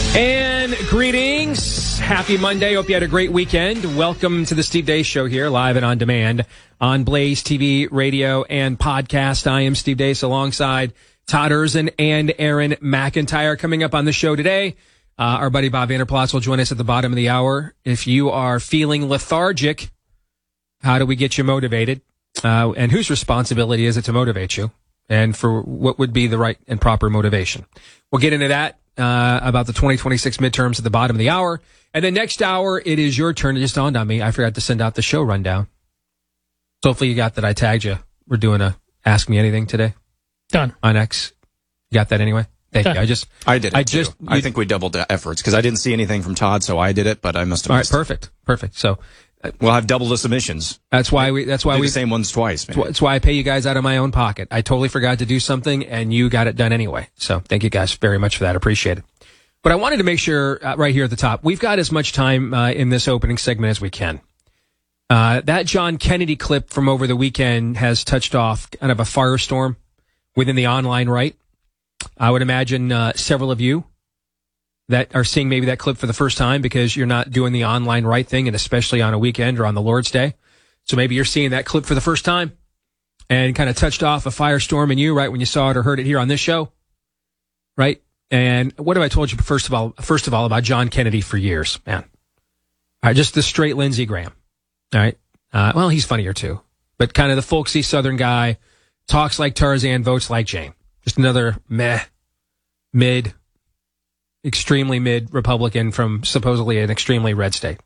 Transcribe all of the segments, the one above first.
And greetings. Happy Monday. Hope you had a great weekend. Welcome to the Steve Deace Show here, live and on demand on Blaze TV, radio, and podcast. I am Steve Deace alongside Todd Erzin and Aaron McIntyre. Coming up on the show today, our buddy Bob Vanderplas will join us at the bottom of the hour. If you are feeling lethargic, how do we get you motivated? And whose responsibility is it to motivate you? And for what would be the right and proper motivation? We'll get into that. About the 2026 midterms at the bottom of the hour. And then next hour, it is your turn. It just dawned on me. I forgot to send out the show rundown. So hopefully you got that I tagged you. We're doing a Ask Me Anything today. Done. On X. You got that anyway? Thank you. I did it too. I think we doubled the efforts because I didn't see anything from Todd, so I did it, but I must have missed. All right, perfect. So we'll have double the submissions. That's why we do the same ones twice. Maybe. That's why I pay you guys out of my own pocket. I totally forgot to do something, and you got it done anyway. So thank you guys very much for that. Appreciate it. But I wanted to make sure right here at the top, we've got as much time in this opening segment as we can. That John Kennedy clip from over the weekend has touched off kind of a firestorm within the online right. I would imagine several of you that are seeing maybe that clip for the first time because you're not doing the online right thing, and especially on a weekend or on the Lord's Day. So maybe you're seeing that clip for the first time and kind of touched off a firestorm in you right when you saw it or heard it here on this show, right? And what have I told you first of all about John Kennedy for years, man? All right, just the straight Lindsey Graham. All right, well, he's funnier too, but kind of the folksy Southern guy, talks like Tarzan, votes like Jane. Just another extremely mid Republican from supposedly an extremely red state.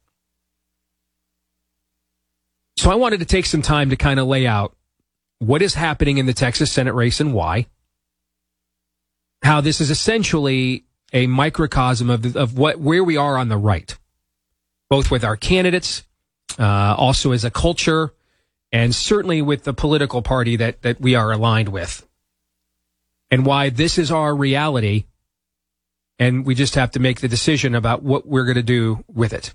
So I wanted to take some time to kind of lay out what is happening in the Texas Senate race and why. How this is essentially a microcosm of where we are on the right, both with our candidates, also as a culture, and certainly with the political party that we are aligned with. And why this is our reality, and we just have to make the decision about what we're going to do with it.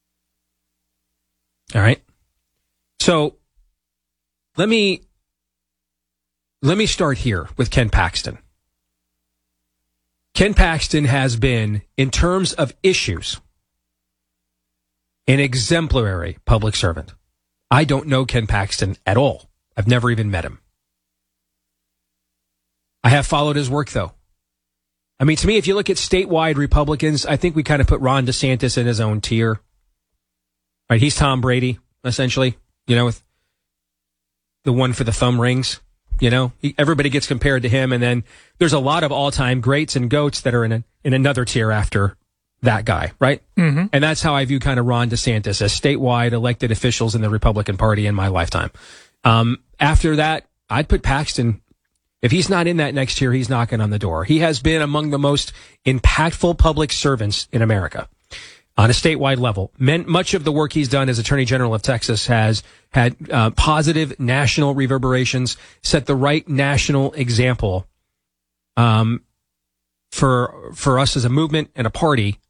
All right? So let me start here with Ken Paxton. Ken Paxton has been, in terms of issues, an exemplary public servant. I don't know Ken Paxton at all. I've never even met him. I have followed his work, though. I mean, to me, if you look at statewide Republicans, I think we kind of put Ron DeSantis in his own tier. Right? He's Tom Brady, essentially, with the one for the thumb rings. Everybody gets compared to him, and then there's a lot of all-time greats and goats that are in another tier after that guy, right? Mm-hmm. And that's how I view kind of Ron DeSantis as statewide elected officials in the Republican Party in my lifetime. After that, I'd put Paxton. If he's not in that next tier, he's knocking on the door. He has been among the most impactful public servants in America on a statewide level. Much of the work he's done as Attorney General of Texas has had positive national reverberations, set the right national example for us as a movement and a party